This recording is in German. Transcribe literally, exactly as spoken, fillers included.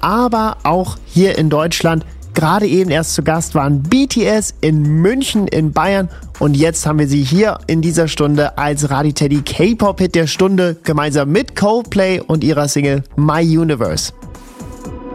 aber auch hier in Deutschland. Gerade eben erst zu Gast waren B T S in München in Bayern und jetzt haben wir sie hier in dieser Stunde als Radi Teddy K-Pop-Hit der Stunde gemeinsam mit Coldplay und ihrer Single My Universe.